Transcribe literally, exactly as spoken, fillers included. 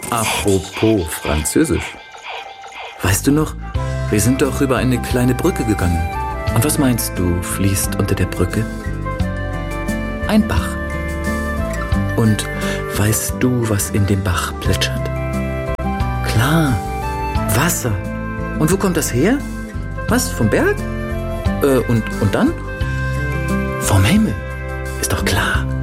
Apropos Französisch. Weißt du noch, wir sind doch über eine kleine Brücke gegangen. Und was meinst du, fließt unter der Brücke? Ein Bach. Und weißt du, was in dem Bach plätschert? Klar, Wasser. Und wo kommt das her? Was, vom Berg? Äh, und, und dann? Vom Himmel, ist doch klar.